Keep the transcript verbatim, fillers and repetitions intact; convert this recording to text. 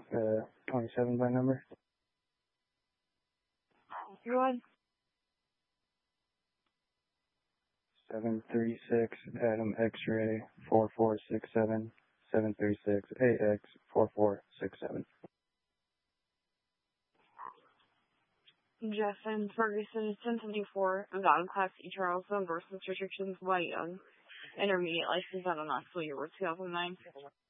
uh, twenty-seven by number. Go ahead. seven three six Adam X-ray four four six seven, seven three six A X four four six seven. Jeffen Ferguson, ten seventy-four, Nevada Class E Charleston versus restrictions, White Young. Intermediate license on a Knoxville, year two thousand nine.